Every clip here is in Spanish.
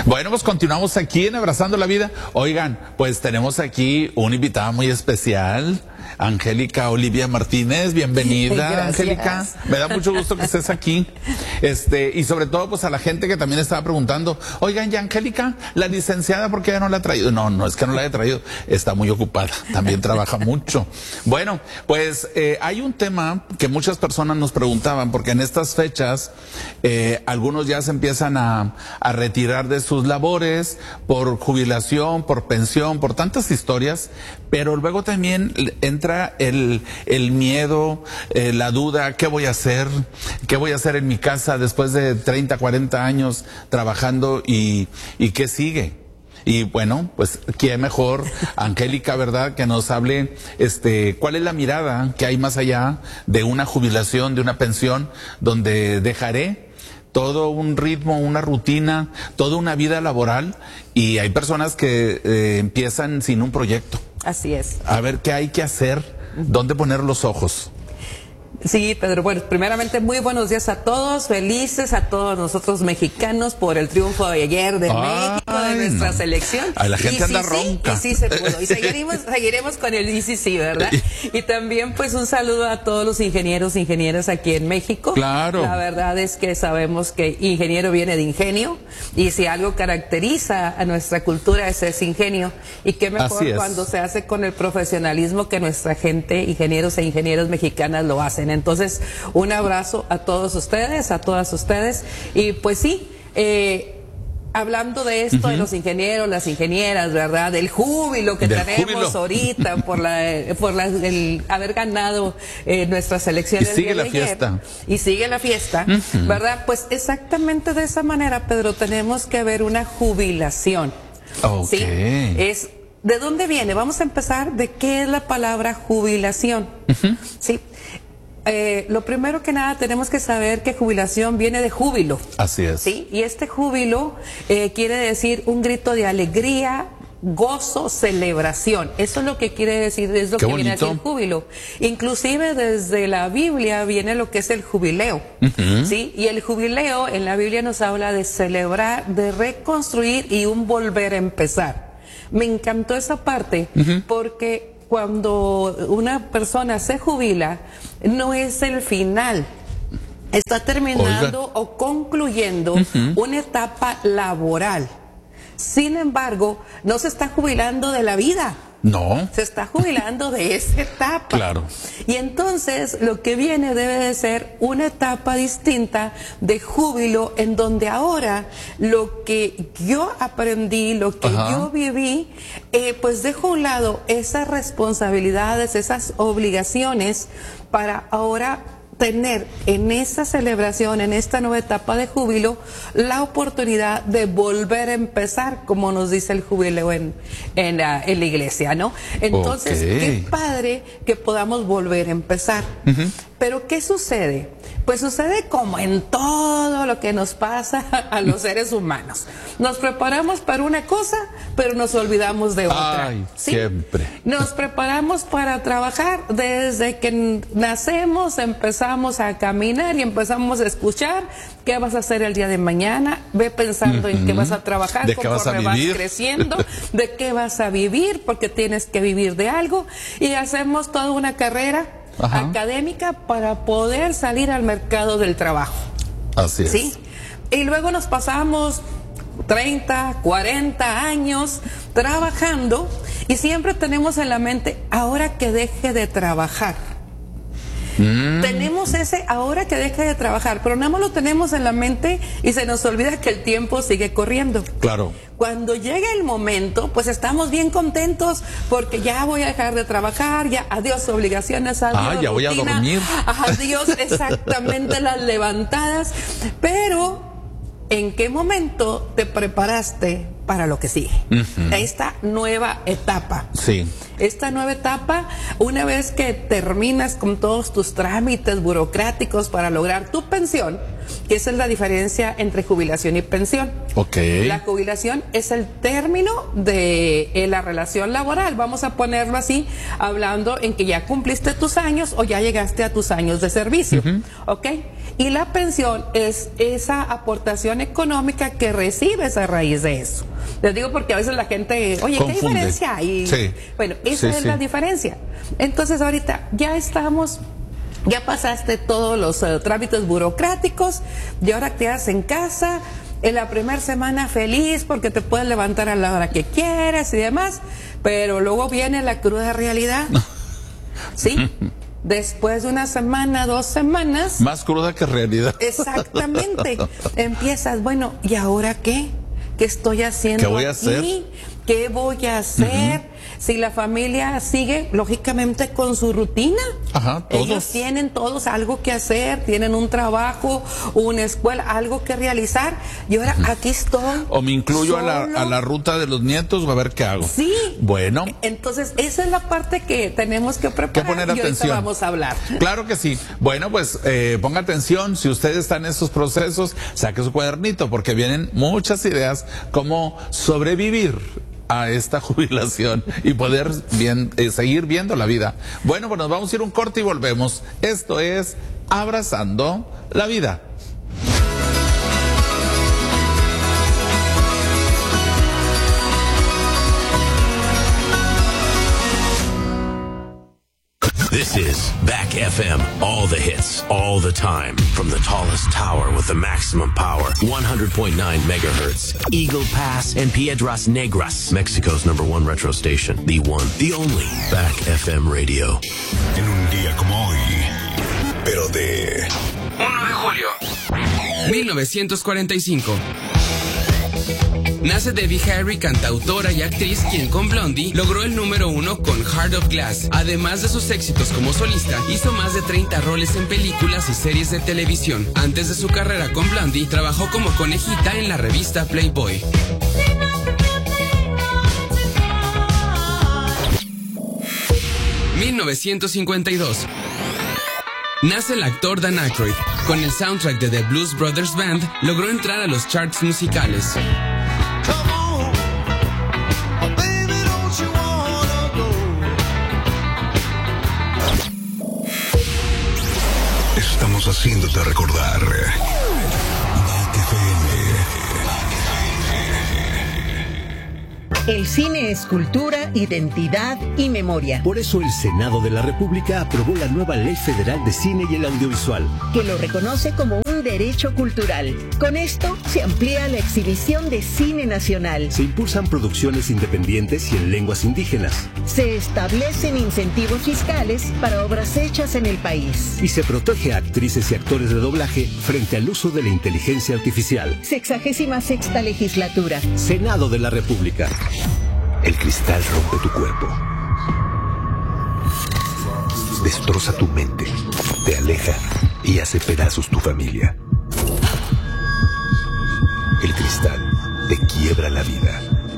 Bueno, pues continuamos aquí en Abrazando la Vida. Oigan, pues tenemos aquí una invitada muy especial, Angélica Olivia Martínez. Bienvenida, Angélica. Me da mucho gusto que estés aquí. Y sobre todo, pues a la gente que también estaba preguntando, oigan, ya Angélica, la licenciada, ¿por qué ya no la ha traído? No es que no la haya traído, está muy ocupada, también trabaja mucho. Bueno, pues hay un tema que muchas personas nos preguntaban, porque en estas fechas algunos ya se empiezan a retirar de sus labores por jubilación, por pensión, por tantas historias, pero luego también entra el miedo, la duda, ¿qué voy a hacer? ¿Qué voy a hacer en mi casa después de 30, 40 años trabajando y qué sigue? Y bueno, pues qué mejor, Angélica, ¿verdad? Que nos hable, cuál es la mirada que hay más allá de una jubilación, de una pensión, donde dejaré todo un ritmo, una rutina, toda una vida laboral, y hay personas que empiezan sin un proyecto. Así es. A ver qué hay que hacer, dónde poner los ojos. Sí, Pedro, bueno, primeramente muy buenos días a todos, felices a todos nosotros mexicanos por el triunfo de ayer de México, de nuestra selección. Ay, la gente anda ronca. Y sí se pudo, y seguiremos con el sí, ¿verdad? Y también pues un saludo a todos los ingenieros, ingenieras aquí en México. Claro. La verdad es que sabemos que ingeniero viene de ingenio, y si algo caracteriza a nuestra cultura es ese ingenio, y qué mejor cuando se hace con el profesionalismo que nuestra gente, ingenieros e ingenieras mexicanas lo hacen. Entonces, un abrazo a todos ustedes, a todas ustedes. Y pues sí, hablando de esto, de los ingenieros, las ingenieras, ¿verdad? Del júbilo que tenemos ahorita por el haber ganado nuestra selección. Y sigue la fiesta. Y sigue la fiesta, ¿verdad? Pues exactamente de esa manera, Pedro, tenemos que ver una jubilación. Okay. ¿Sí? ¿De dónde viene? Vamos a empezar de qué es la palabra jubilación. ¿Sí? Lo primero que nada tenemos que saber que jubilación viene de júbilo. Así es. ¿Sí? Y este júbilo quiere decir un grito de alegría, gozo, celebración. Eso es lo que quiere decir, es lo que viene a decir júbilo. Inclusive desde la Biblia viene lo que es el jubileo. ¿Sí? Y el jubileo en la Biblia nos habla de celebrar, de reconstruir y un volver a empezar. Me encantó esa parte porque cuando una persona se jubila, no es el final. Está terminando o concluyendo una etapa laboral. Sin embargo, no se está jubilando de la vida. No. Se está jubilando de esa etapa. Claro. Y entonces lo que viene debe de ser una etapa distinta de júbilo, en donde ahora lo que yo aprendí, lo que yo viví, pues dejo a un lado esas responsabilidades, esas obligaciones, para ahora tener en esa celebración, en esta nueva etapa de júbilo, la oportunidad de volver a empezar, como nos dice el jubileo en la iglesia, ¿no? Entonces, qué padre que podamos volver a empezar. Pero ¿qué sucede? Pues sucede como en todo lo que nos pasa a los seres humanos. Nos preparamos para una cosa, pero nos olvidamos de otra. Ay, ¿sí? Siempre. Nos preparamos para trabajar desde que nacemos, empezamos a caminar y empezamos a escuchar qué vas a hacer el día de mañana. Ve pensando en qué vas a trabajar, de qué vas a vivir, vas creciendo, de qué vas a vivir, porque tienes que vivir de algo, y hacemos toda una carrera académica para poder salir al mercado del trabajo. Así es. ¿Sí? Y luego nos pasamos 30, 40 años trabajando, y siempre tenemos en la mente, ahora que deje de trabajar. Tenemos ese ahora que deje de trabajar, pero nada más lo tenemos en la mente y se nos olvida que el tiempo sigue corriendo. Claro. Cuando llega el momento, pues estamos bien contentos porque ya voy a dejar de trabajar, ya adiós obligaciones, adiós ya voy a dormir. Adiós exactamente las levantadas. Pero ¿en qué momento te preparaste para lo que sigue? Esta nueva etapa. Sí. esta nueva etapa, una vez que terminas con todos tus trámites burocráticos para lograr tu pensión, que esa es la diferencia entre jubilación y pensión. Okay. La jubilación es el término de la relación laboral, vamos a ponerlo así, hablando en que ya cumpliste tus años o ya llegaste a tus años de servicio. ¿Ok? Y la pensión es esa aportación económica que recibes a raíz de eso. Les digo porque a veces la gente, oye, confunde. ¿qué diferencia hay? Sí. Bueno, esa es la diferencia. Entonces ahorita ya pasaste todos los trámites burocráticos y ahora te quedas en casa en la primera semana feliz porque te puedes levantar a la hora que quieras y demás, pero luego viene la cruda realidad. ¿Sí? Después de una semana, 2 semanas. Más cruda que realidad. Exactamente. Empiezas, bueno, ¿y ahora qué? ¿Qué estoy haciendo? ¿Qué voy a hacer? ¿Qué voy a hacer? Si la familia sigue, lógicamente, con su rutina. Ajá, todos. Ellos tienen todos algo que hacer, tienen un trabajo, una escuela, algo que realizar. Y ahora aquí estoy. O me incluyo solo. a la ruta de los nietos, a ver qué hago. Sí. Bueno. Entonces, esa es la parte que tenemos que preparar. Que poner atención. Y ahorita vamos a hablar. Claro que sí. Bueno, pues ponga atención. Si usted está en estos procesos, saque su cuadernito, porque vienen muchas ideas cómo sobrevivir a esta jubilación y poder seguir viendo la vida. Bueno, pues nos vamos a ir un corte y volvemos. Esto es Abrazando la Vida. This is Back FM. All the hits, all the time. From the tallest tower with the maximum power. 100.9 megahertz. Eagle Pass and Piedras Negras. Mexico's #1 retro station. The one, the only. Back FM Radio. En un día como hoy, pero de 1 de julio 1945. Nace Debbie Harry, cantautora y actriz, quien con Blondie logró el número 1 con Heart of Glass. Además de sus éxitos como solista, hizo más de 30 roles en películas y series de televisión. Antes de su carrera con Blondie, trabajó como conejita en la revista Playboy. ...1952... Nace el actor Dan Aykroyd. Con el soundtrack de The Blues Brothers Band, logró entrar a los charts musicales. estamos haciéndote recordar. El cine es cultura, identidad y memoria. Por eso el Senado de la República aprobó la nueva Ley Federal de Cine y el Audiovisual, que lo reconoce como un derecho cultural. Con esto se amplía la exhibición de cine nacional. Se impulsan producciones independientes y en lenguas indígenas. Se establecen incentivos fiscales para obras hechas en el país. Y se protege a actrices y actores de doblaje frente al uso de la inteligencia artificial. 66ª legislatura. Senado de la República. El cristal rompe tu cuerpo, destroza tu mente, te aleja y hace pedazos tu familia. El cristal te quiebra la vida.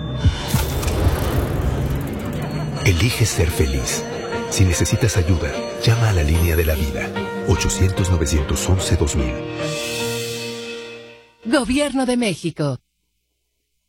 Elige ser feliz. Si necesitas ayuda, llama a la línea de la vida. 800-911-2000. Gobierno de México.